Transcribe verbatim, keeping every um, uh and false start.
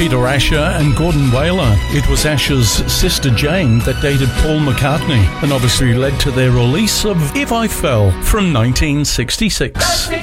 Peter Asher and Gordon Whaler. It was Asher's sister Jane that dated Paul McCartney and obviously led to their release of If I Fell from nineteen sixty-six.